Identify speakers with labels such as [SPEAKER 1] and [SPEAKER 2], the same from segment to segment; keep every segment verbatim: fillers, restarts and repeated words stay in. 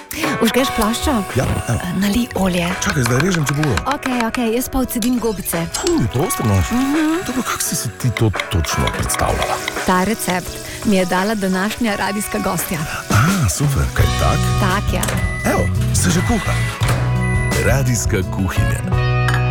[SPEAKER 1] Užgeš plaščo?
[SPEAKER 2] Ja, evo.
[SPEAKER 1] Nalij olje.
[SPEAKER 2] Čakaj, zdaj režem čebulo.
[SPEAKER 1] Ok, ok, jaz pa odsedim gobice.
[SPEAKER 2] Uj, to ostro nož.
[SPEAKER 1] Mhm.
[SPEAKER 2] Dobro, kako si si ti to točno predstavljala?
[SPEAKER 1] Ta recept mi je dala današnja radijska gostja.
[SPEAKER 2] A, super, kaj tak?
[SPEAKER 1] Tak, ja.
[SPEAKER 2] Evo, se že kuha. Radijska kuhinja.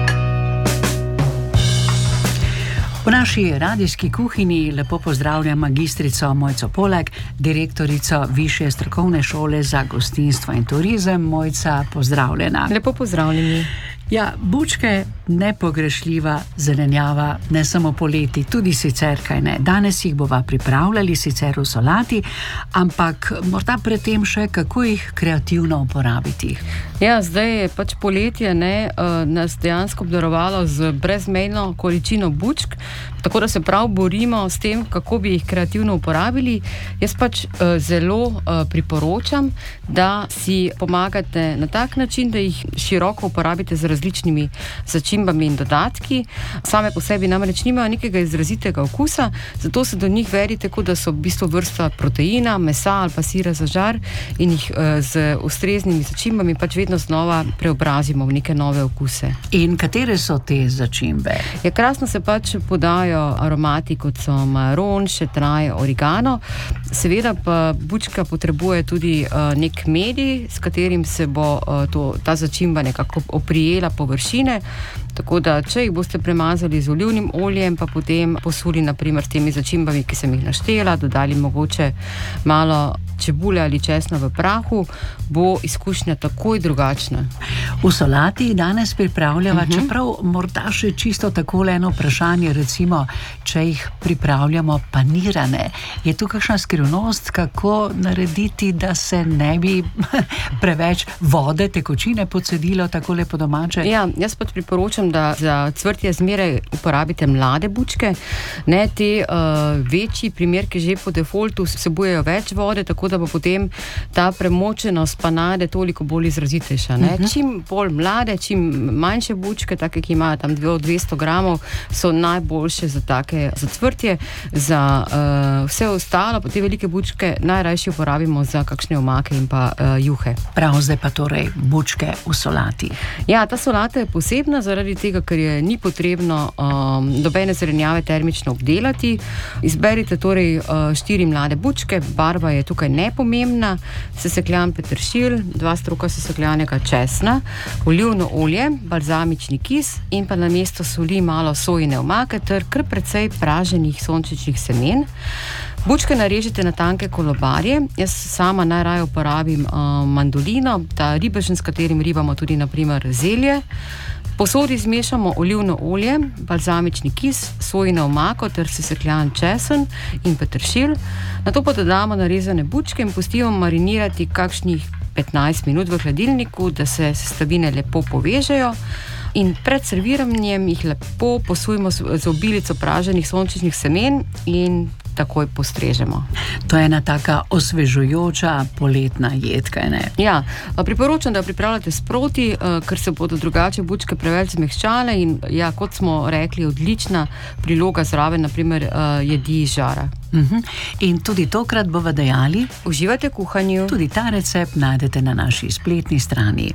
[SPEAKER 3] V naši radijski kuhinji lepo pozdravljam magistrico Mojco Poleg, direktorico Višje strokovne šole za gostinstvo in turizem. Mojca, pozdravljena.
[SPEAKER 4] Lepo pozdravljeni.
[SPEAKER 3] Ja, bučke, nepogrešljiva zelenjava, ne samo poleti, tudi sicer, kaj ne. Danes jih bova pripravljali, sicer v solati, ampak morda predtem še, kako jih kreativno uporabiti.
[SPEAKER 4] Ja, zdaj je pač poletje, ne, nas dejansko obdarovalo z brezmejno količino bučk, tako da se prav borimo s tem, kako bi jih kreativno uporabili. Jaz pač zelo priporočam, da si pomagate na tak način, da jih široko uporabite z različnimi začimbami in dodatki. Same po sebi namreč nimajo nekega izrazitega okusa, zato se do njih verite, kot da so v bistvu vrsta proteina, mesa ali pa sira za žar in jih z ustreznimi začimbami pač vedno znova preobrazimo v neke nove okuse.
[SPEAKER 3] In katere so te začimbe?
[SPEAKER 4] Ja, krasno se pač podajo aromati, kot so majaron, šetraj, origano. Seveda pa bučka potrebuje tudi uh, nek medij, s katerim se bo uh, to, ta začimba nekako oprijela površine. Tako da, če jih boste premazali z olivnim oljem, pa potem posuli naprimer s temi začimbami, ki sem jih naštela, dodali mogoče malo čebule ali česna v prahu, bo izkušnja takoj drugačna.
[SPEAKER 3] V solati danes pripravljava,
[SPEAKER 4] uh-huh.
[SPEAKER 3] čeprav morda še čisto takole eno vprašanje, recimo, če jih pripravljamo panirane. Je tu kakšna skrivnost, kako narediti, da se ne bi preveč vode, tekočine pocedilo takole po domače?
[SPEAKER 4] Ja, jaz pač priporočam, da za cvrtje zmeraj uporabite mlade bučke. Ne, te uh, večji primerki že po defaultu vsebujejo več vode, tako da bo potem ta premočenost panade toliko bolj izrazitejša. Ne? Uh-huh. Čim bolj mlade, čim manjše bučke, take, ki imajo tam dvesto gramov, so najboljše za take, za cvrtje. Za uh, vse ostalo, pa te velike bučke najrajši uporabimo za kakšne omake in pa uh, juhe.
[SPEAKER 3] Prav, zdaj pa torej bučke v solati.
[SPEAKER 4] Ja, ta solata je posebna zaradi tega, ker je ni potrebno um, dobene zelenjave termično obdelati. Izberite torej uh, štiri mlade bučke, barva je tukaj nepomembna, sesekljan peteršilj, dva stroka sesekljanega česna, olivno olje, balzamični kis in pa namesto soli malo sojine omake ter kar precej praženih sončničnih semen. Bučke narežete na tanke kolobarje. Jaz sama najraje uporabim uh, mandolino, ta ribežen, s katerim ribamo tudi naprimer zelje. V posodi zmešamo olivno olje, balzamični kis, sojino omako ter sesekljan česen in peteršilj. Nato pa dodamo narezane bučke in pustimo marinirati kakšnih petnajst minut v hladilniku, da se sestavine lepo povežejo. In pred serviranjem jih lepo posujemo z obilico praženih sončničnih semen in takoj postrežemo.
[SPEAKER 3] To je ena taka osvežujoča poletna jed, kaj ne?
[SPEAKER 4] Ja, priporočam, da pripravljate sproti, ker se bodo drugače bučke preveč zmehčale in ja, kot smo rekli, odlična priloga zraven, naprimer jedi iz žara.
[SPEAKER 3] Uh-huh. In tudi tokrat bova dejali,
[SPEAKER 4] uživajte v kuhanju.
[SPEAKER 3] Tudi ta recept najdete na naši spletni strani.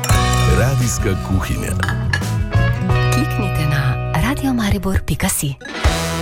[SPEAKER 2] Radijska kuhinja.
[SPEAKER 1] Kliknite na radio maribor pika si.